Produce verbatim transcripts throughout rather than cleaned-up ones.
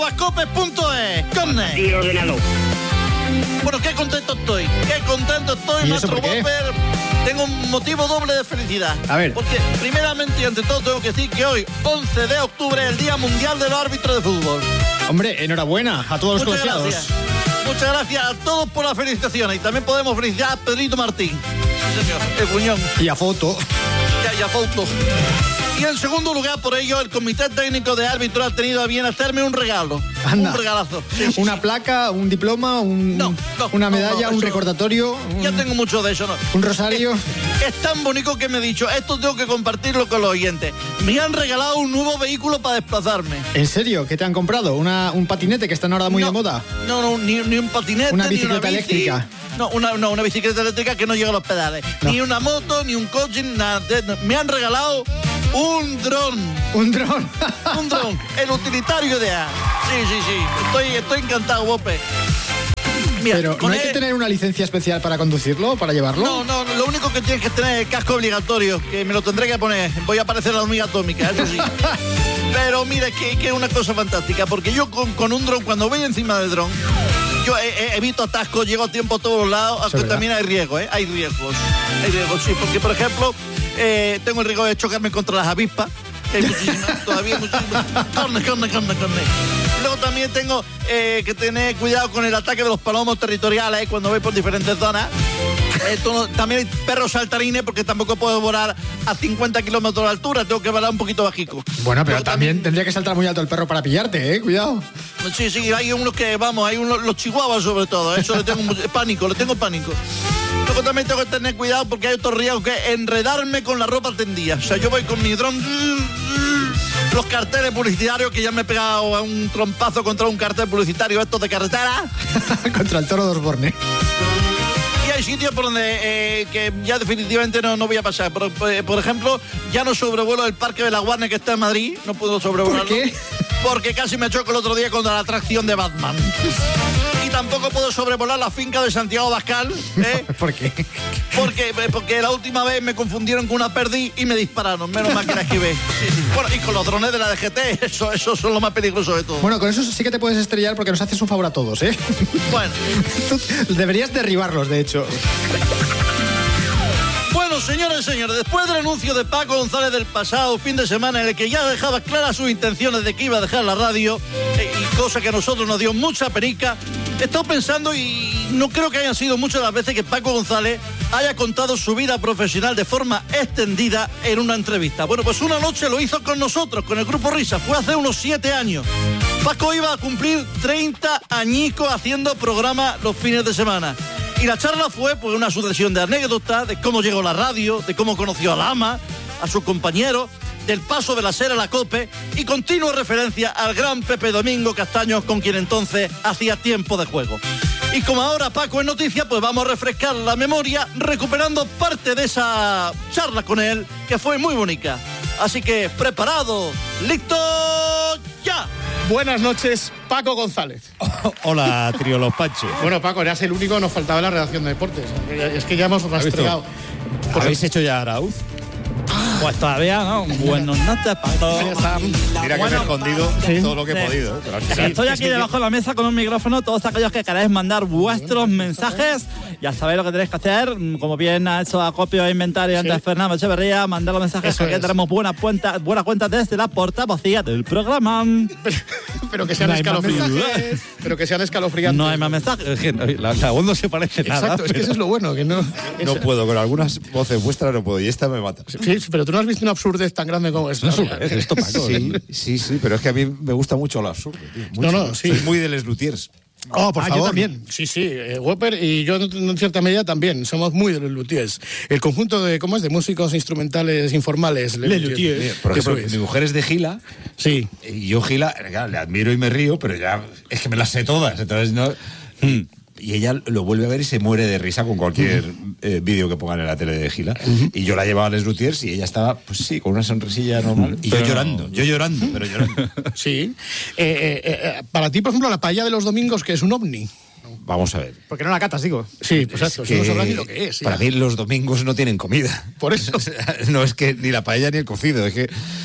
arroba cope punto es. Corne. Y ordenador. Bueno, qué contento estoy, qué contento estoy, ¿Y Maestro eso por qué? Whopper. Tengo un motivo doble de felicidad. A ver. Porque primeramente y ante todo tengo que decir que hoy, once de octubre, es el Día Mundial de los Árbitros de Fútbol. Hombre, enhorabuena a todos los Muchas colegiados. gracias. Muchas gracias a todos por las felicitaciones. Y también podemos felicitar a Pedrito Martín. Sí, señor, el cuñón. Y a foto. Ya, ya, foto. Y en segundo lugar, por ello, el Comité Técnico de Árbitros ha tenido a bien hacerme un regalo. Anda. Un regalazo. Sí, sí, Una sí. placa, un diploma, un, No, no, una no, medalla, no, un eso- recordatorio, Ya un, tengo mucho de eso, ¿no? un rosario. Es tan bonito que me he dicho, esto tengo que compartirlo con los oyentes. Me han regalado un nuevo vehículo para desplazarme. ¿En serio? ¿Qué te han comprado? ¿Una, ¿Un patinete que están ahora muy no, de moda? No, no, ni, ni un patinete, Una ni bicicleta bici. eléctrica. No una, no, una bicicleta eléctrica que no llega a los pedales. No. Ni una moto, ni un coche, ni nada. de- no. Me han regalado un dron. Un dron. Un dron. El utilitario de A. Sí, sí, sí. Estoy, estoy encantado, Bope. Mira, Pero ¿no con hay que él- tener una licencia especial para conducirlo, para llevarlo? No, no, lo único que tienes que tener es el casco obligatorio, que me lo tendré que poner. Voy a parecer la hormiga atómica, eso sí. Pero mira, que, que es una cosa fantástica, porque yo con, con un dron, cuando voy encima del dron, yo he- he- evito atascos, llego a tiempo a todos lados, aunque verdad. también hay riesgos, ¿eh? Hay riesgos. Hay riesgos, sí, porque por ejemplo, eh, tengo el riesgo de chocarme contra las avispas. que Hay muchísimas, todavía muchísimas. Corne, corne, corne, corne. Y luego también tengo eh, que tener cuidado con el ataque de los palomos territoriales eh, cuando voy por diferentes zonas. Esto no- también hay perros saltarines porque tampoco puedo volar a cincuenta kilómetros de altura, tengo que volar un poquito bajico. Bueno, pero Luego también tendría que saltar muy alto el perro para pillarte, ¿eh? Cuidado. Sí, sí, hay unos que, vamos, hay unos, los chihuahuas sobre todo, eso le tengo mucho- pánico, le tengo pánico. Luego también tengo que tener cuidado porque hay otro riesgo que es enredarme con la ropa tendida. O sea, yo voy con mi dron, los carteles publicitarios, que ya me he pegado a un trompazo contra un cartel publicitario estos de carretera. Contra el toro de Osborne. Y hay sitios por donde eh, que ya definitivamente no, no voy a pasar. Por, por- por ejemplo, ya no sobrevuelo el Parque de la Guardia que está en Madrid. No puedo sobrevolarlo. ¿Por qué? Porque casi me choco el otro día contra la atracción de Batman. Y tampoco puedo sobrevolar la finca de Santiago Abascal, ¿eh? ¿Por qué? Porque, porque la última vez me confundieron con una perdiz y me dispararon. Menos mal que la esquivé. Sí, sí. Bueno, y con los drones de la D G T, eso, eso son lo más peligroso de todo. Bueno, con eso sí que te puedes estrellar porque nos haces un favor a todos, ¿eh? Bueno. Tú deberías derribarlos, de hecho. Bueno, señores y señores, después del anuncio de Paco González del pasado fin de semana en el que ya dejaba claras sus intenciones de que iba a dejar la radio, eh, y cosa que a nosotros nos dio mucha perica, he estado pensando y no creo que hayan sido muchas las veces que Paco González haya contado su vida profesional de forma extendida en una entrevista. Bueno, pues una noche lo hizo con nosotros, con el Grupo Risa, fue hace unos siete años. Paco iba a cumplir treinta añicos haciendo programa los fines de semana. Y la charla fue pues, una sucesión de anécdotas, de cómo llegó a la radio, de cómo conoció a Lama, a sus compañeros, del paso de la SER a la COPE y continua referencia al gran Pepe Domingo Castaños, con quien entonces hacía tiempo de juego. Y como ahora Paco es noticia, pues vamos a refrescar la memoria recuperando parte de esa charla con él, que fue muy bonita. Así que, preparado, listo, ya. Buenas noches, Paco González. Hola, trío Los Panchos. Bueno, Paco, eras el único, nos faltaba la redacción de deportes. Es que ya hemos rastreado. Pues, ¿Habéis hecho ya Arauz? Pues todavía, ¿no? Buenas noches para todos. ya está. Mira que Bueno, me he escondido sí. todo lo que he Sí. podido. ¿eh? Pero al final- Estoy aquí debajo de la mesa con un micrófono. Todos aquellos que queráis mandar vuestros mensajes, ya sabéis lo que tenéis que hacer. Como bien ha hecho acopio e inventario antes Sí. Fernando Echeverría, mandar los mensajes Eso porque es. tenemos buena cuenta, buena cuenta desde la portavocía del programa. Pero, pero que sean No hay más escalofriantes. Pero que sean escalofriantes. No hay más mensajes. Es que La, la voz no se parece nada. Exacto, es que eso es lo bueno, que no. No es- puedo, con algunas voces vuestras no puedo. Y esta me mata. Sí, pero tú no has visto una absurdez tan grande como esta. Esto, Paco. Sí, sí, sí, pero es que a mí me gusta mucho lo absurdo, tío. Mucho. No, no, sí. Soy muy de Les Luthiers. Oh, por Ah, favor. yo también. Sí, sí, eh, Whopper y yo en en cierta medida también. Somos muy de los luthiers. El conjunto de, ¿cómo es? De músicos instrumentales informales. Les Luthiers. Mira, por ejemplo, Eso es. mi mujer es de Gila. Sí. Y yo Gila, claro, le admiro y me río, pero ya es que me las sé todas. Entonces no. Y ella lo vuelve a ver y se muere de risa con cualquier eh, vídeo que pongan en la tele de Gila. Y yo la llevaba a Les Luthiers y ella estaba, pues sí, con una sonrisilla normal. Y yo llorando, yo llorando, pero llorando. Sí. Eh, eh, eh, para ti, por ejemplo, la paella de los domingos, que es un ovni. Vamos a ver. ¿Por qué no la catas, digo? Sí, pues Es exacto. que Eso no sabrás ni lo que es. Para ya. mí los domingos no tienen comida. Por eso. O sea, no es que ni la paella ni el cocido, es que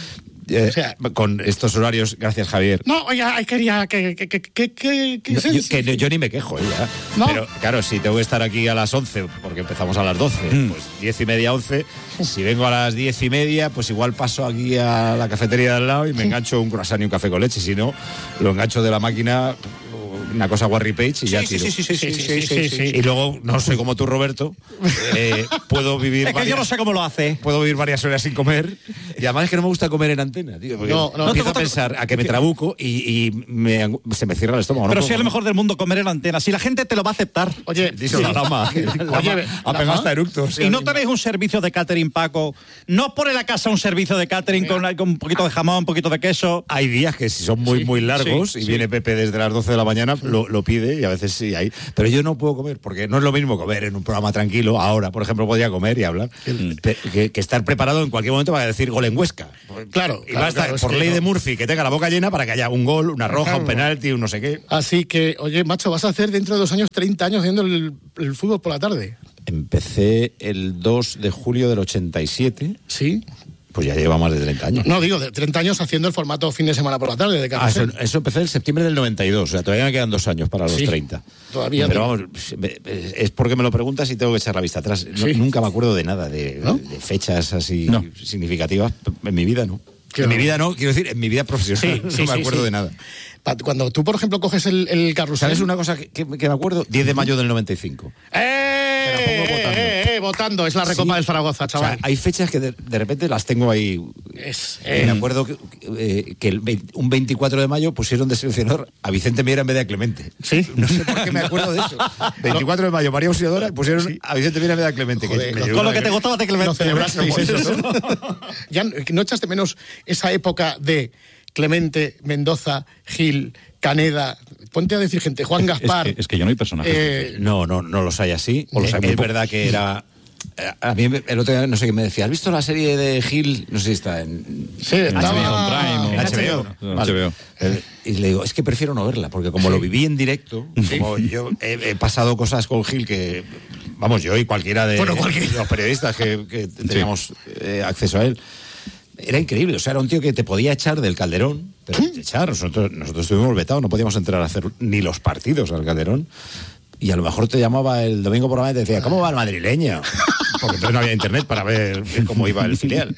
Eh, O sea- con estos horarios, gracias Javier. No, oiga, quería que... que, que, que, que, que- No, sí, yo, sí, que sí. yo ni me quejo, ¿eh? Ya. No. Pero claro, si tengo que estar aquí a las once, porque empezamos a las doce, pues diez y media, once. Si vengo a las diez y media, pues igual paso aquí a la cafetería de al lado y me engancho un croissant y un café con leche. Si no, lo engancho de la máquina, una cosa Warry Page y ya tiro. sí, sí, sí, sí, sí, sí, sí. Y luego, no soy como tú, Roberto, eh, puedo vivir Es que yo no varias- sé cómo lo hace. Puedo vivir varias horas sin comer. Y además es que no me gusta comer en antena, tío. Porque No, no. empiezo ¿No a te gusta- pensar a que me trabuco y, y me- se me cierra el estómago. Pero no si es puedo lo mejor del mundo comer en la antena. Si la gente te lo va a aceptar. Oye, Dice la lama. que la lama Oye, ha pegado ¿lama? hasta eructos. Y no tenéis un servicio de catering, Paco. No os pone la casa un servicio de catering con, con un poquito de jamón, un poquito de queso. Hay días que si son muy, muy largos sí, y sí. viene Pepe desde las doce de la mañana, lo, lo pide y a veces sí hay. Pero yo no puedo comer, porque no es lo mismo comer en un programa tranquilo. Ahora, por ejemplo, podría comer y hablar. Pe- Que, que estar preparado en cualquier momento para decir gol en Huesca. Claro, Y claro, basta, claro, es por que ley no. de Murphy, que tenga la boca llena para que haya un gol, una roja, un Claro. penalti, un no sé qué. Así que, oye, macho, vas a hacer dentro de dos años, treinta años haciendo el, el fútbol por la tarde. Empecé el dos de julio del ochenta y siete, ¿Sí? pues ya lleva más de treinta años. No, digo, de treinta años haciendo el formato fin de semana por la tarde de Ah, eso, Carrusel. eso empecé en septiembre del noventa y dos, o sea, todavía me quedan dos años para los Sí, treinta. todavía Pero no. vamos, me- es porque me lo preguntas y tengo que echar la vista atrás. No- Sí. Nunca me acuerdo de nada, de, ¿No? de fechas así No. significativas. En mi vida no. Qué en mi bueno. vida no, quiero decir, en mi vida profesional. Sí, no sí, me sí, acuerdo sí. de nada. Pa- Cuando tú, por ejemplo, coges el, el Carrusel... ¿Sabes una cosa que, que- que me acuerdo? diez de mayo del noventa y cinco. ¡Eh! Te la pongo votando. eh, eh, votando, es la Recopa Sí. del Zaragoza, O sea, chaval. hay fechas que de, de repente las tengo ahí. Es, Eh, eh, me acuerdo que, eh, que el veinte un veinticuatro de mayo pusieron de seleccionador a Vicente Miera en vez de a Clemente. Sí. No sé por qué me acuerdo de eso. veinticuatro de mayo, María Auxiliadora, y pusieron a Vicente Miera en vez de a Clemente. que Joder, me con llegó Con lo una que te que- gustaba de Clemente. lo celebrasteis eso, ¿no? Ya no echas de menos esa época de Clemente, Mendoza, Gil, Caneda... Ponte a decir gente, Juan Gaspar... Es que, es que yo no hay personajes. eh, No, no, no los hay así. O los hay muy es pocos. verdad que era. eh, A mí el otro día no sé qué me decía. ¿Has visto la serie de Gil? No sé si está en. Sí, en estaba- Amazon Prime o- en H B O. No, Vale. H B O. Eh, Y le digo, es que prefiero no verla, porque como lo viví en directo, como yo he, he pasado cosas con Gil que, vamos, yo y cualquiera de Bueno, cualquiera. los periodistas que, que teníamos eh, acceso a él, era increíble. O sea, era un tío que te podía echar del Calderón, pero echar, nosotros, nosotros estuvimos vetados, no podíamos entrar a hacer ni los partidos al Calderón. Y a lo mejor te llamaba el domingo por la mañana y te decía, ¿cómo va el madrileño? Porque entonces no había internet para ver cómo iba el filial.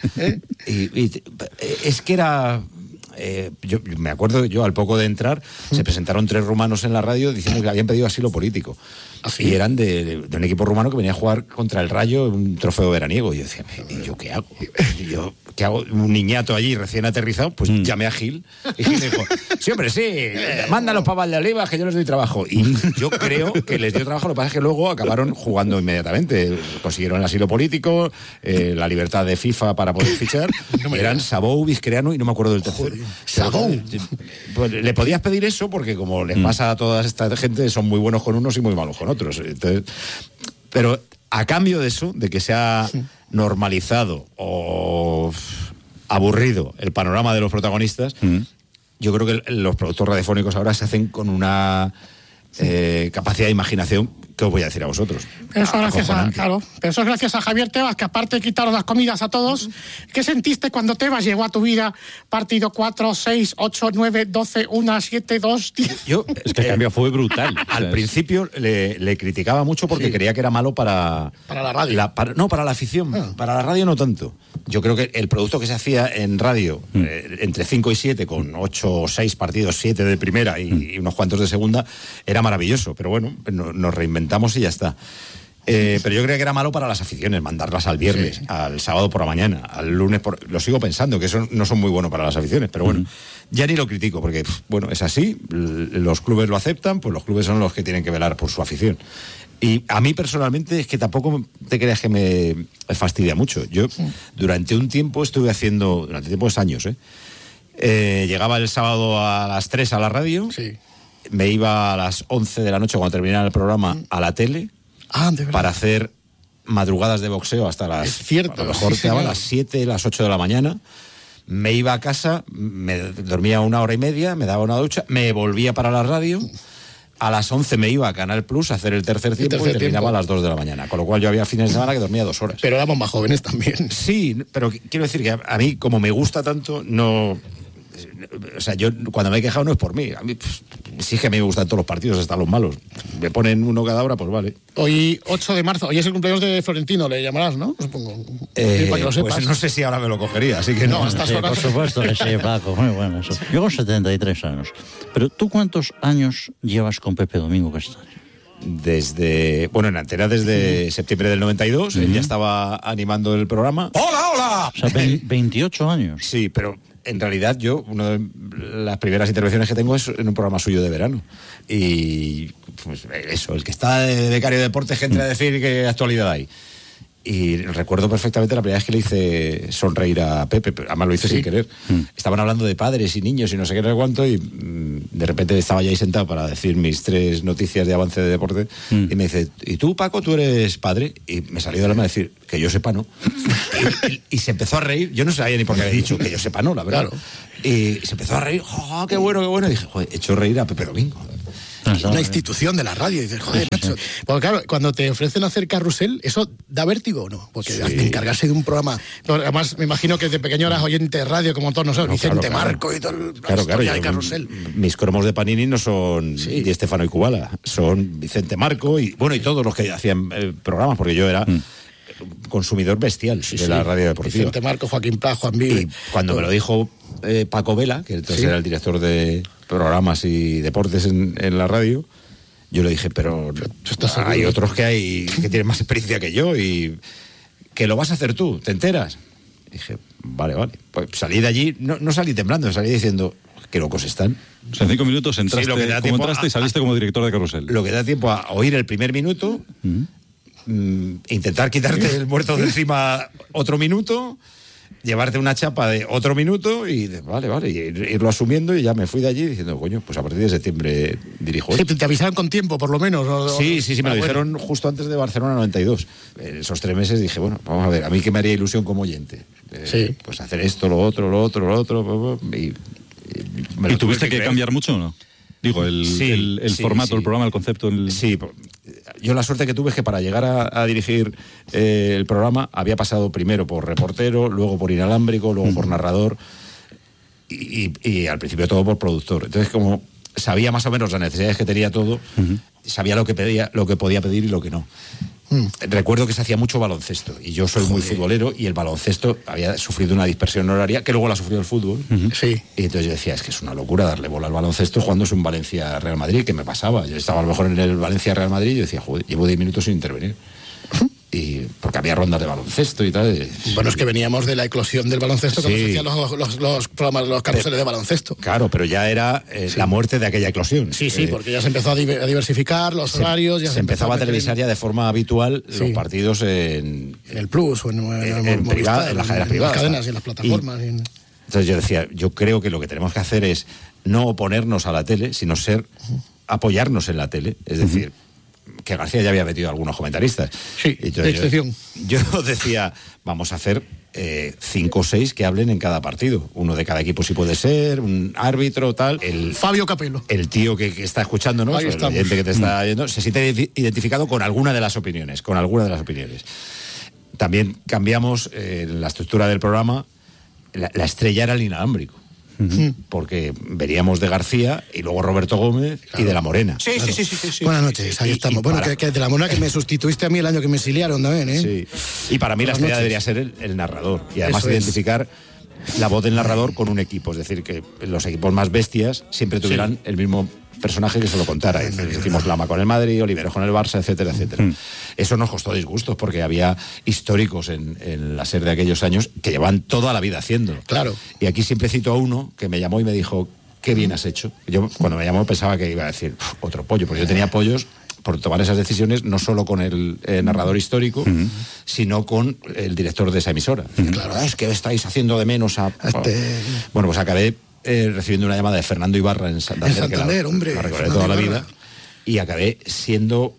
Y, y te- es que era... eh, yo yo me acuerdo, yo al poco de entrar, se presentaron tres rumanos en la radio diciendo que habían pedido asilo político. ¿sí? Y eran de, de un equipo rumano que venía a jugar contra el Rayo en un trofeo veraniego. Y yo decía, ¿y yo qué hago? Y yo, ¿qué hago? Un niñato allí recién aterrizado, pues llamé a Gil. Y Gil dijo, sí, hombre, sí, mándalos para Valdeolivas que yo les doy trabajo. Y yo creo que les dio trabajo, lo que pasa es que luego acabaron jugando inmediatamente. Consiguieron el asilo político, eh, la libertad de FIFA para poder fichar. Eran Sabou, Vizquereanu y no me acuerdo del tercero. Sabou. Pues le podías pedir eso porque como les pasa a toda esta gente, son muy buenos con unos y muy malos con otros. Entonces, pero a cambio de eso, de que se ha normalizado o aburrido el panorama de los protagonistas, yo creo que los productos radiofónicos ahora se hacen con una eh, capacidad de imaginación que os voy a decir a vosotros. Pero eso, gracias a, Acojonante. claro, pero eso es gracias a Javier Tebas, que aparte de quitaros las comidas a todos, ¿qué sentiste cuando Tebas llegó a tu vida? Partido cuatro, seis, ocho, nueve, doce, uno, siete, dos, diez... Yo, Es que el eh, cambio fue brutal. Al O sea, principio le, le criticaba mucho porque Sí. creía que era malo para... Para la radio. para- no, para la afición. Ah. Para la radio no tanto. Yo creo que el producto que se hacía en radio, eh, entre cinco y siete, con ocho o seis partidos, siete de primera y, y unos cuantos de segunda, era maravilloso. Pero bueno, no- nos reinventamos y ya está. Eh, pero yo creía que era malo para las aficiones, mandarlas al viernes, Sí. al sábado por la mañana, al lunes por... Lo sigo pensando, que eso no son muy buenos para las aficiones, pero bueno, ya ni lo critico, porque, pf, bueno, es así, l- los clubes lo aceptan, pues los clubes son los que tienen que velar por su afición. Y a mí personalmente es que tampoco te creas que me fastidia mucho. Yo durante un tiempo estuve haciendo, durante tiempos años, ¿eh? Eh, llegaba el sábado a las tres a la radio, Sí. me iba a las once de la noche cuando terminara el programa a la tele, Ah, de verdad. para hacer madrugadas de boxeo hasta las... Es cierto, A lo mejor sí, te daba señor. las siete, las ocho de la mañana. Me iba a casa, me dormía una hora y media, me daba una ducha, me volvía para la radio, a las once me iba a Canal Plus a hacer el tercer tiempo tercer y terminaba tiempo. a las dos de la mañana. Con lo cual yo había fines de semana que dormía dos horas. Pero éramos más jóvenes también. Sí, pero quiero decir que a, a mí, como me gusta tanto, no... O sea, yo cuando me he quejado no es por mí. A mí pues, sí que a mí me gustan todos los partidos, hasta los malos. Me ponen uno cada hora, pues vale. Hoy, ocho de marzo, hoy es el cumpleaños de Florentino, le llamarás, ¿no? Supongo. Eh, para que lo sepas. pues no sé si ahora me lo cogería, así que no. No, a estas Sí, horas. por supuesto que sí, Paco, muy bueno eso. Yo con setenta y tres años. Pero ¿tú cuántos años llevas con Pepe Domingo Castaño? Desde, bueno, en Antena desde septiembre del noventa y dos, él ya estaba animando el programa. ¡Hola, hola! O sea, ve- veintiocho años. Sí, pero en realidad yo, una de las primeras intervenciones que tengo es en un programa suyo de verano. Y pues eso, el que está de becario de deportes que entra a decir qué actualidad hay. Y recuerdo perfectamente la primera vez que le hice sonreír a Pepe, pero además lo hice sin querer. Estaban hablando de padres y niños y no sé qué, no sé cuánto, y mm, de repente estaba ya ahí sentado para decir mis tres noticias de avance de deporte, Mm. y me dice, ¿y tú, Paco, tú eres padre? Y me salió del alma decir, que yo sepa, no. y, y- y se empezó a reír, yo no sabía ni por qué había dicho, que yo sepa, no, la verdad. Claro. Y se empezó a reír, ¡oh, qué bueno, qué bueno! Y dije, joder, he hecho reír a Pepe Domingo. Una institución de la radio. Y dices, joder, macho. Porque claro, cuando te ofrecen hacer carrusel, ¿eso da vértigo o no? Porque Sí. encargarse de un programa. No, además, me imagino que de pequeño eras oyente de radio, como todos nosotros, No, Vicente claro, claro. Marco y todo el, la Claro, claro. historia de yo- carrusel. Mis cromos de Panini no son Sí. Di Stefano y Kubala, son Vicente Marco y bueno y todos los que hacían eh, programas, porque yo era consumidor bestial Sí, de sí. la radio deportiva. Vicente Marco, Joaquín Pla, Juan Vive. Y cuando me lo dijo eh, Paco Vela, que entonces Sí. era el director de programas y deportes en, en la radio, yo le dije, pero estás seguro? hay otros que hay que tienen más experiencia que yo y que lo vas a hacer tú, ¿te enteras? Dije, vale, vale. Pues salí de allí, no, no salí temblando, salí diciendo, qué locos están. O sea, en cinco minutos entraste, Sí, lo que da como tiempo entraste a- y saliste como director de carrusel. Lo que da tiempo a oír el primer minuto, mm, intentar quitarte el muerto de encima otro minuto, llevarte una chapa de otro minuto y de- vale, vale, y ir- irlo asumiendo, y ya me fui de allí diciendo, coño, pues a partir de septiembre dirijo. Sí, esto. te avisaron con tiempo, por lo menos. o- o- Sí, sí, sí, me Ah, lo bueno. dijeron justo antes de Barcelona noventa y dos. En esos tres meses dije, bueno, vamos a ver, a mí que me haría ilusión como oyente. Eh, Sí. Pues hacer esto, lo otro, lo otro, lo otro. Y, y me lo ¿Y tuviste tuve que creer. cambiar mucho o no? Digo, el, Sí, el, el sí, formato, sí. el programa, el concepto. El... Sí, po- yo la suerte que tuve es que para llegar a, a dirigir eh, el programa había pasado primero por reportero, luego por inalámbrico, luego por narrador y, y- y al principio todo por productor. Entonces, como sabía más o menos las necesidades que tenía todo, sabía lo que pedía, lo que podía pedir y lo que no. Recuerdo que se hacía mucho baloncesto y yo soy muy futbolero y el baloncesto había sufrido una dispersión horaria que luego la sufrió el fútbol. Sí. Y entonces yo decía, es que es una locura darle bola al baloncesto cuando es un Valencia-Real Madrid, que me pasaba. Yo estaba a lo mejor en el Valencia-Real Madrid y yo decía, joder, llevo diez minutos sin intervenir. Y porque había rondas de baloncesto y tal. y- Bueno, es que veníamos de la eclosión del baloncesto cuando Sí. se hacían los, los, los programas, los carruseles de baloncesto. Claro, pero ya era eh, la muerte de aquella eclosión. Sí, sí, Eh, porque ya se empezó a, diver- a diversificar los se, horarios. Ya se empezaba a meter televisar ya de forma habitual Sí. los partidos en, En el Plus o en, en, en, en en Movistar, privado, en las cadenas privadas. cadenas y en las plataformas. y en- Entonces yo decía, yo creo que lo que tenemos que hacer es no oponernos a la tele, sino ser apoyarnos en la tele. Es decir, que García ya había metido a algunos comentaristas. Sí, Y de excepción. Yo, yo decía, vamos a hacer eh, cinco o seis que hablen en cada partido. Uno de cada equipo si puede ser, un árbitro, tal. El, Fabio Capello. el tío que, que está escuchándonos, Ahí o el estamos. oyente que te está oyendo, se siente identi- identificado con alguna de las opiniones, con alguna de las opiniones. También cambiamos eh, la estructura del programa, la, la estrella era el inalámbrico. Porque veríamos de García y luego Roberto Gómez y de la Morena. Sí, sí, sí, sí, sí. Buenas noches, ahí Y- estamos. y Bueno, para- que, que de la mona que me sustituiste a mí el año que me exiliaron también, ¿eh? Sí. Y para mí la Buenas estrella noches. debería ser el, el narrador. Y además Eso es. identificar la voz del narrador con un equipo. Es decir, que los equipos más bestias siempre tuvieran el mismo personaje que se lo contara. Hicimos Lama con el Madrid, Oliveros con el Barça, etcétera, etcétera. Eso nos costó disgustos porque había históricos en, en la SER de aquellos años que llevan toda la vida haciéndolo. Claro. Y aquí siempre cito a uno que me llamó y me dijo, qué bien has hecho. Yo cuando me llamó pensaba que iba a decir, "Uf, otro pollo", porque yo tenía pollos por tomar esas decisiones, no solo con el eh, narrador histórico, sino con el director de esa emisora. Claro, es que estáis haciendo de menos a... Este- Bueno, pues acabé eh, recibiendo una llamada de Fernando Ibarra en Santander, En Santander, que la, hombre, la recordé Fernando toda la Ibarra. vida, y acabé siendo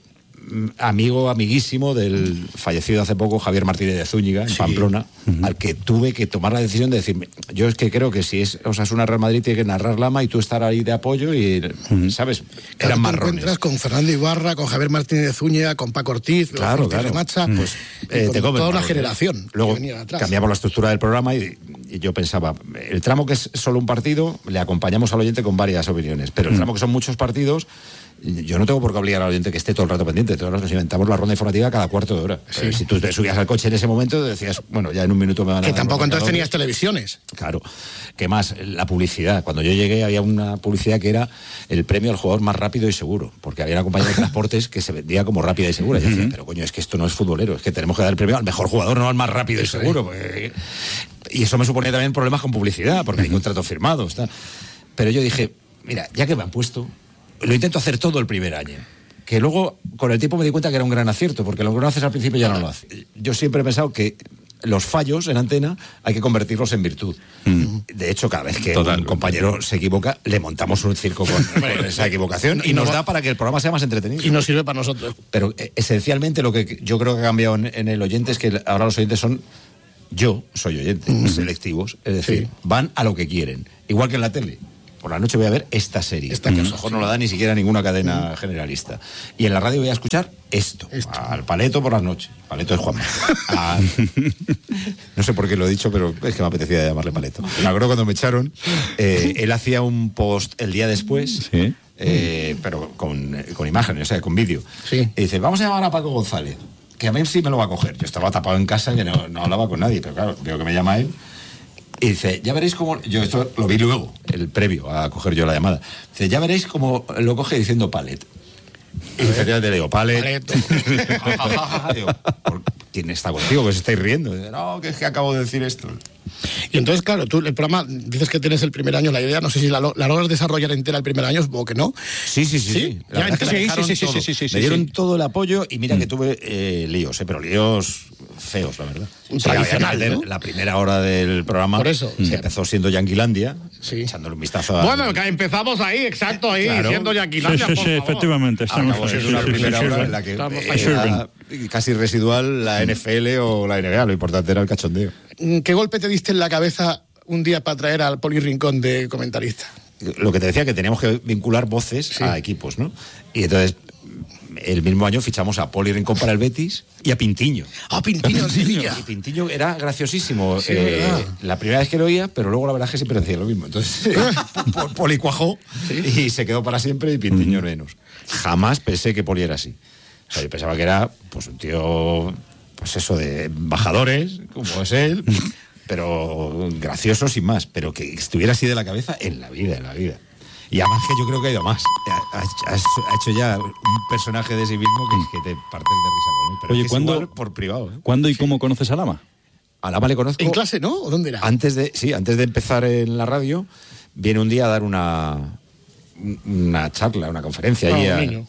amigo, amiguísimo del fallecido hace poco Javier Martínez de Zúñiga, en sí. Pamplona, uh-huh. al que tuve que tomar la decisión de decirme, yo es que creo que si es Osasuna Real Madrid tiene que narrar Lama y tú estar ahí de apoyo y, uh-huh. ¿sabes? Claro, eran te marrones. encuentras con Fernando Ibarra, con Javier Martínez de Zúñiga, con Paco Ortiz, claro, claro. Macha, pues eh, te toda una marrones. generación. Luego cambiamos la estructura del programa y, y yo pensaba, el tramo que es solo un partido, le acompañamos al oyente con varias opiniones, pero el tramo que son muchos partidos, yo no tengo por qué obligar al oyente que esté todo el rato pendiente. Todos nos inventamos la ronda informativa cada cuarto de hora. Sí. Si tú te subías al coche en ese momento, decías, bueno, ya en un minuto me van a... Que tampoco entonces tenías televisiones. Claro. ¿Qué más? La publicidad. Cuando yo llegué había una publicidad que era el premio al jugador más rápido y seguro, porque había una compañía de transportes que se vendía como rápida y segura. Y yo decía, pero coño, es que esto no es futbolero, es que tenemos que dar el premio al mejor jugador, no al más rápido y seguro. Porque... Y eso me suponía también problemas con publicidad, porque hay contratos firmados. Tal. Pero yo dije, mira, ya que me han puesto... Lo intento hacer todo el primer año. Que luego, con el tiempo me di cuenta que era un gran acierto, porque lo que no haces al principio ya no lo haces. Yo siempre he pensado que los fallos en antena hay que convertirlos en virtud. Mm. De hecho, cada vez que Total. un compañero se equivoca, le montamos un circo con, con esa equivocación y nos da para que el programa sea más entretenido. Y nos sirve para nosotros. Pero eh, esencialmente lo que yo creo que ha cambiado en, en el oyente es que ahora los oyentes son... Yo soy oyente, mm. selectivos, es decir, sí. van a lo que quieren. Igual que en la tele. Por la noche voy a ver esta serie. Esta que a lo mejor no la da ni siquiera ninguna cadena mm. generalista. Y en la radio voy a escuchar esto. esto. Al Paleto por las noches. Paleto es Juanma. A... No sé por qué lo he dicho, pero es que me apetecía llamarle Paleto. Me acuerdo cuando me echaron, eh, él hacía un post el día después, ¿sí? eh, pero con, con imágenes, o sea, con vídeo. Sí. Y dice, vamos a llamar a Paco González, que a mí sí me lo va a coger. Yo estaba tapado en casa y no, no hablaba con nadie, pero claro, veo que me llama él. Y dice, ya veréis cómo... Yo esto lo vi luego, el previo a coger yo la llamada. Dice, ya veréis cómo lo coge diciendo Palet. Y dice, le digo, Palet. Digo, ¿quién está contigo? Que os estáis riendo. Dice, no, que es que acabo de decir esto. Y entonces, claro, tú el programa, dices que tienes el primer año la idea, no sé si la, la logras desarrollar entera el primer año, supongo que no. Sí, sí, sí. ¿Sí? La Ya, sí, sí, sí, sí, sí, sí, sí, sí, me dieron sí. todo el apoyo y mira mm. que tuve eh, líos, eh, pero líos feos, la verdad. Un tradicional, sí, ¿no? La primera hora del programa Por eso, se sí. empezó siendo Yanquilandia, sí. echándole un vistazo a... Bueno, que empezamos ahí, exacto, ahí, Claro. siendo Yanquilandia, Sí, sí, por sí, favor. efectivamente. Acabó siendo una Sí, sí, primera sí, hora sí, en la que Estamos eh, ahí. era casi residual la N F L o la N B A, lo importante era el cachondeo. ¿Qué golpe te diste en la cabeza un día para traer al Poli Rincón de comentarista? Lo que te decía, que teníamos que vincular voces Sí. a equipos, ¿no? Y entonces, el mismo año fichamos a Poli Rincón para el Betis y a Pintiño. ¡Ah, Pintiño en Sevilla! Y Pintiño era graciosísimo. Sí, eh, verdad. la primera vez que lo oía, pero luego la verdad es que siempre decía lo mismo. Entonces, Poli cuajó y se quedó para siempre y Pintiño menos. Jamás pensé que Poli era así. O sea, yo pensaba que era pues un tío, pues eso, de embajadores, como es él, pero gracioso sin más, pero que estuviera así de la cabeza en la vida, en la vida. Y además que yo creo que ha ido más. Ha, ha- ha hecho ya un personaje de sí mismo que es que te partes de risa con él. Pero Oye, es que es ¿cuándo- igual por privado, ¿eh? ¿Cuándo y cómo conoces a Lama? A Lama le conozco... ¿En clase, no? ¿O dónde era? Antes de, sí, antes de empezar en la radio, viene un día a dar una, una charla, una conferencia. Ah, allí un a- niño.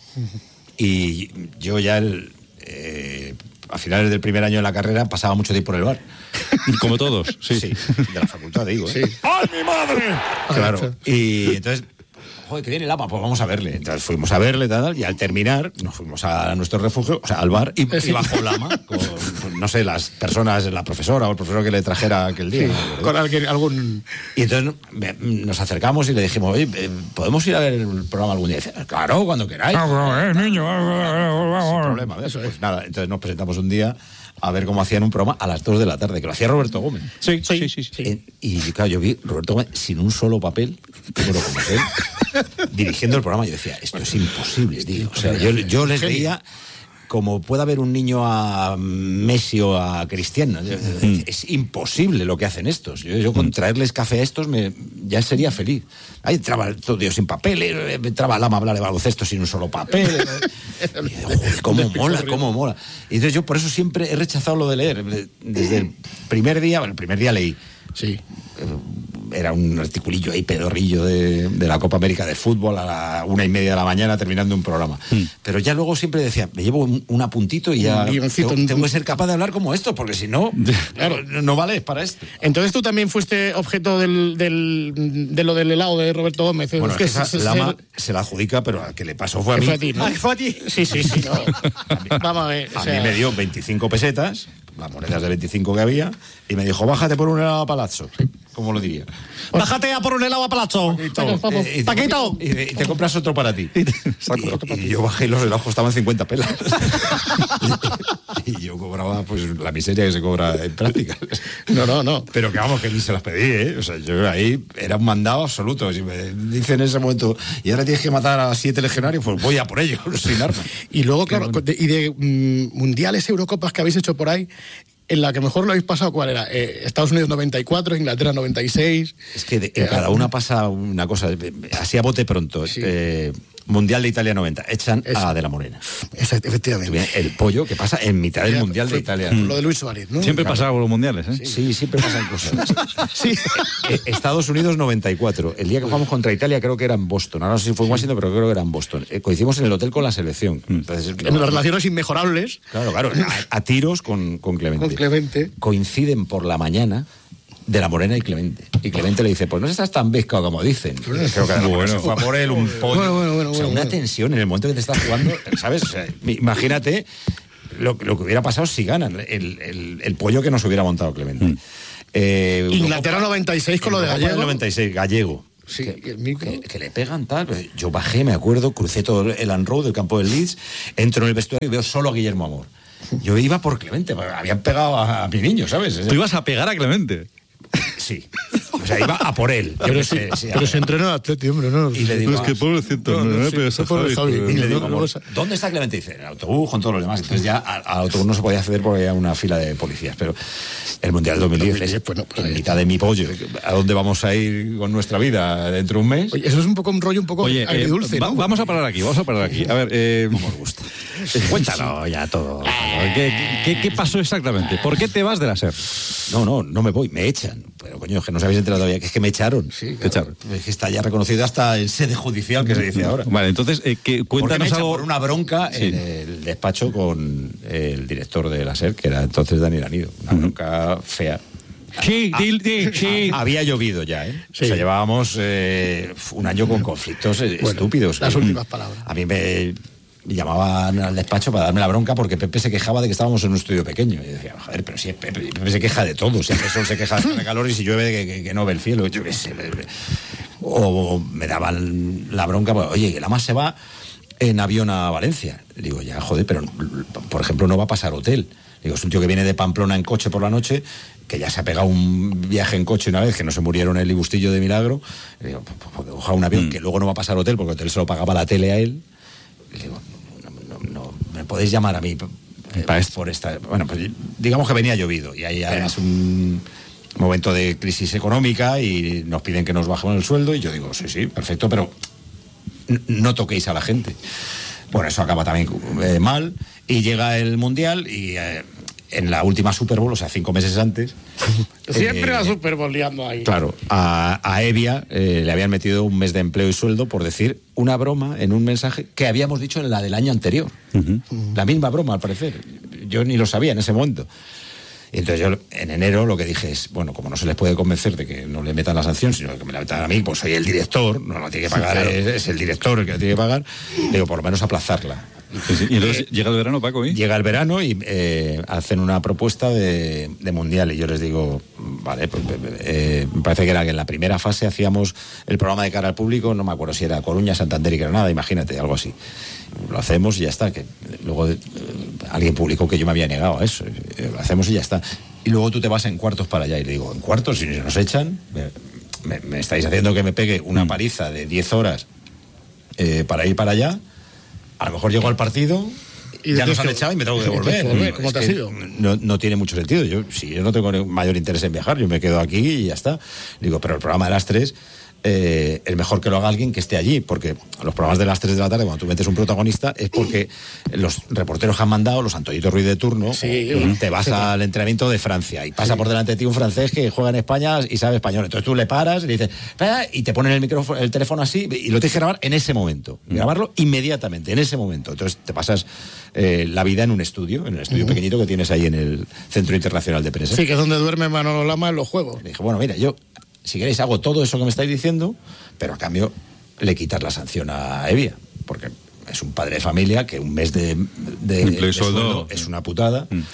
y yo ya el, eh, a finales del primer año de la carrera pasaba mucho tiempo en el bar. Como todos, sí. Sí, de la facultad, digo. ¿eh? Sí. ¡Ay, mi madre! Claro. Y entonces, joder, que viene Lama, pues vamos a verle. Entonces fuimos a verle, tal, tal, y al terminar nos fuimos a nuestro refugio, o sea, al bar, y, y bajó Lama con, con, no sé, las personas, la profesora o el profesor que le trajera aquel día. Sí, ¿no? con alguien, algún... Y entonces me- nos acercamos y le dijimos, oye, eh, ¿podemos ir a ver el programa algún día? Y dice, claro, cuando queráis. Eh, niño. Sin problema. ¿ves? Pues nada, entonces nos presentamos un día a ver cómo hacían un programa a las dos de la tarde, que lo hacía Roberto Gómez. Sí, sí, sí. sí. En- y claro, yo vi Roberto Gómez sin un solo papel, bueno, como es él, dirigiendo el programa. Yo decía, esto es imposible, tío. O sea, yo, yo les veía como puede haber un niño a Messi o a Cristiano. Es imposible lo que hacen estos. Yo, yo con traerles café a estos me, ya sería feliz. Ahí entraba todo Dios sin papeles, entraba Lama a hablar de baloncesto sin un solo papel. Y digo, joder, cómo mola, cómo mola. Y entonces yo por eso siempre he rechazado lo de leer. Desde el primer día, bueno, el primer día leí. Sí. era un articulillo ahí pedorrillo de, de la Copa América de fútbol a la una y media de la mañana terminando un programa. Mm. Pero ya luego siempre decía, me llevo un, un apuntito y ya tengo, tengo que ser capaz de hablar como esto, porque si no, claro, no vale para esto. Entonces tú también fuiste objeto del, del, de lo del helado de Roberto Gómez. Bueno, es que esa se, Lama se, se la adjudica, pero al que le pasó fue a mí. Fue a ti, ¿no? Ah, ¿fue a ti? Sí, sí, sí. No. Vamos a ver. A o sea... mí me dio veinticinco pesetas, las monedas de veinticinco que había, y me dijo, bájate por un helado a Palazzo. ¿Cómo lo diría? Bájate a por un helado a Palazzo. Eh, Paquito. Y, y te compras otro para ti. Y, y yo bajé y los helados costaban cincuenta pelas. y, y yo cobraba pues la miseria que se cobra en prácticas. No, no, no. Pero que vamos, que ni se las pedí, ¿eh? O sea, yo ahí era un mandado absoluto. Si me dicen en ese momento, y ahora tienes que matar a siete legionarios, pues voy a por ellos, sin armas. Y luego, claro, de, y de mm, mundiales, Eurocopas que habéis hecho por ahí, en la que mejor lo habéis pasado, ¿cuál era? Eh, Estados Unidos noventa y cuatro, Inglaterra noventa y seis. Es que de, en eh, cada una pasa una cosa, así a bote pronto. Sí. Eh, Mundial de Italia noventa, echan Esa. a De la Morena. Esa, efectivamente. El pollo que pasa en mitad del Mundial de Italia. Lo de Luis Suárez, ¿no? Siempre claro. pasaba con los mundiales, ¿eh? Sí, sí, siempre pasan cosas. sí. eh, Estados Unidos noventa y cuatro. El día que jugamos contra Italia creo que era en Boston. Ahora no sé si fue en Washington, pero creo que era en Boston. Eh, coincidimos en el hotel con la selección. Entonces, en las relaciones inmejorables. Claro, claro. A, a tiros con, con Clemente. Con Clemente. Coinciden por la mañana De la Morena y Clemente. Y Clemente le dice, pues no estás tan bizcao como dicen. Creo que bueno, se fue a por él un pollo. Bueno, bueno, bueno, o sea, bueno, una bueno. tensión en el momento que te estás jugando, ¿sabes? O sea, imagínate lo, lo que hubiera pasado si ganan, el, el, el pollo que nos hubiera montado Clemente. Mm. Eh, Inglaterra noventa y seis con lo de Gallego. noventa y seis, Gallego. Sí, que, el micro. Que, que le pegan tal. Yo bajé, me acuerdo, crucé todo el on-road del campo del Leeds, entro en el vestuario y veo solo a Guillermo Amor. Yo iba por Clemente, habían pegado a, a mi niño, ¿sabes? Tú ibas a pegar a Clemente. Sí. O sea, iba a por él. Pero, sí, sí, pero se entrenó al Atleti, hombre, no. Y le digo, no, es que pobrecito, no, no, no, sí, sí, pobre Javi. Y le digo, amor, ¿dónde está Clemente? Dice, en el autobús con todos los demás. Entonces ya al, al autobús no se podía acceder porque había una fila de policías. Pero el Mundial dos mil diez es pues no, pues en mitad de mi pollo. ¿A dónde vamos a ir con nuestra vida dentro de un mes? Oye, eso es un poco un rollo un poco Oye, agridulce, eh, ¿no? Va, vamos a parar aquí, vamos a parar aquí. A ver, eh, ¿cómo os gusta? Cuéntalo ya todo. ¿Qué, qué, ¿Qué pasó exactamente? ¿Por qué te vas de la SER? No, no, no me voy, me echan. Pero coño, es que no os habéis enterado todavía, que es que me echaron. Sí, claro. Te echaron. Es que está ya reconocido hasta en sede judicial, que se dice ahora. Vale, entonces, eh, que, cuéntanos algo. Por una bronca sí. en el despacho con el director de la SER, que era entonces Daniel Anido. Una uh-huh. bronca fea. Sí, ah, sí, sí. Había llovido ya, ¿eh? Sí. O sea, llevábamos eh, un año con conflictos eh, bueno, estúpidos. Las ¿eh? últimas palabras. A mí me llamaban al despacho para darme la bronca porque Pepe se quejaba de que estábamos en un estudio pequeño. Y decía, joder, pero si Pepe, Pepe se queja de todo. Si hace sol se queja de calor y si llueve que, que, que no ve el cielo. Yo qué sé. O me daban la bronca, pues, oye, que la más se va en avión a Valencia. Digo, ya, joder, pero por ejemplo no va a pasar hotel. Digo, es un tío que viene de Pamplona en coche por la noche, que ya se ha pegado un viaje en coche una vez, que no se murieron en el Libustillo de Milagro. Digo, pues coja un avión mm. que luego no va a pasar hotel, porque el hotel se lo pagaba la tele a él. Y digo, no, no, no, me podéis llamar a mí eh, por esta... Bueno, pues digamos que venía llovido, y hay además un momento de crisis económica, y nos piden que nos bajemos el sueldo, y yo digo, sí, sí, perfecto, pero no toquéis a la gente. Bueno, eso acaba también eh, mal, y llega el Mundial, y eh, en la última Super Bowl, o sea, cinco meses antes... Siempre eh, la Super Bowl liando ahí. Claro, a, a Evia eh, le habían metido un mes de empleo y sueldo por decir una broma en un mensaje que habíamos dicho en la del año anterior. Uh-huh. La misma broma, al parecer. Yo ni lo sabía en ese momento. Y entonces yo en enero lo que dije es, bueno, como no se les puede convencer de que no le metan la sanción, sino que me la metan a mí, pues soy el director, no lo tiene que pagar, sí, claro. es, es el director el que lo tiene que pagar, digo, por lo menos aplazarla. Sí, sí. Y entonces eh, llega el verano, Paco, ¿eh? Llega el verano y eh, hacen una propuesta de, de mundial, y yo les digo, vale, pues eh, me parece que era que en la primera fase hacíamos el programa de cara al público, no me acuerdo si era Coruña, Santander y Granada, imagínate, algo así. Lo hacemos y ya está, que luego eh, alguien publicó que yo me había negado a eso, eh, lo hacemos y ya está. Y luego tú te vas en cuartos para allá, y le digo, ¿en cuartos? Si nos echan, me, me estáis haciendo que me pegue una mm. paliza de diez horas eh, para ir para allá. A lo mejor llego al partido, y ya nos han echado y me tengo que devolver. ¿Cómo te has ido? No, no tiene mucho sentido. Yo, si yo no tengo mayor interés en viajar, yo me quedo aquí y ya está. Digo, pero el programa de las tres eh, es mejor que lo haga alguien que esté allí, porque los programas de las tres de la tarde, cuando tú metes un protagonista, es porque los reporteros que han mandado, los Antoñito Ruiz de turno, Sí, te vas sí, al entrenamiento de Francia y pasa sí. por delante de ti un francés que juega en España y sabe español. Entonces tú le paras y le dices, espera, y te ponen el micrófono, el teléfono así, y lo tienes que grabar en ese momento. Mm. Grabarlo inmediatamente, en ese momento. Entonces te pasas eh, la vida en un estudio, en el estudio mm. pequeñito que tienes ahí en el Centro Internacional de Prensa. Sí, que es donde duerme Manolo Lama en los juegos. Le dije, bueno, mira, yo, si queréis, hago todo eso que me estáis diciendo, pero a cambio le quitas la sanción a Evia, porque es un padre de familia que un mes de, de, de sueldo es una putada. Mm.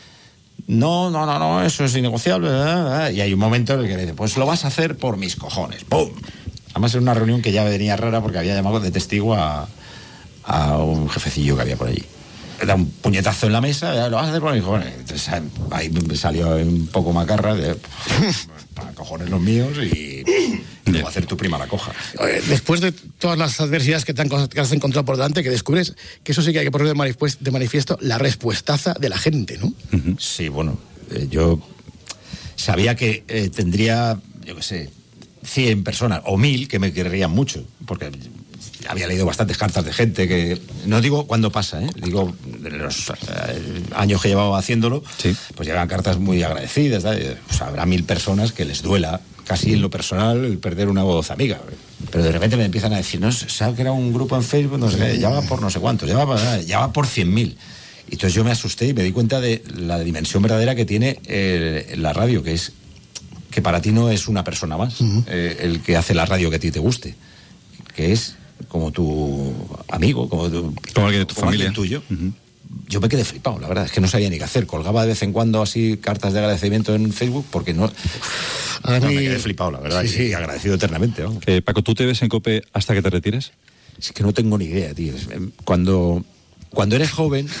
No, no, no, no, eso es innegociable, ¿verdad? Y hay un momento en el que le dice, pues lo vas a hacer por mis cojones. ¡Pum! Además era una reunión que ya venía rara porque había llamado de testigo a, a un jefecillo que había por allí. Le da un puñetazo en la mesa, lo vas a hacer por mis cojones. Entonces ahí salió un poco macarra de... para cojones los míos y, y luego hacer tu prima la coja. Después de todas las adversidades que, te han, que has encontrado por delante, que descubres que eso sí que hay que poner de manifiesto la respuestaza de la gente, ¿no? Uh-huh. Sí, bueno, eh, yo sabía que eh, tendría, yo qué sé, cien personas o mil que me querrían mucho, porque había leído bastantes cartas de gente que, no digo cuándo pasa, ¿eh? Digo en los eh, años que llevaba haciéndolo, sí. Pues llegan cartas muy agradecidas, ¿eh? Pues habrá mil personas que les duela casi en lo personal el perder una voz amiga, pero de repente me empiezan a decir, no, se ha creado un grupo en Facebook, no sé qué, ya va por no sé cuánto, ya va, ya va por cien mil. Y entonces yo me asusté y me di cuenta de la dimensión verdadera que tiene eh, la radio, que es que para ti no es una persona más, uh-huh. eh, el que hace la radio que a ti te guste, que es como tu amigo, como, tu, como alguien de tu como familia. Alguien tuyo. Uh-huh. Yo me quedé flipado, la verdad, es que no sabía ni qué hacer. Colgaba de vez en cuando así cartas de agradecimiento en Facebook porque no... A no mí... me quedé flipado, la verdad, sí, sí. y agradecido eternamente. ¿No? Eh, Paco, ¿tú te ves en COPE hasta que te retires? Es que no tengo ni idea, tío. Cuando, cuando eres joven...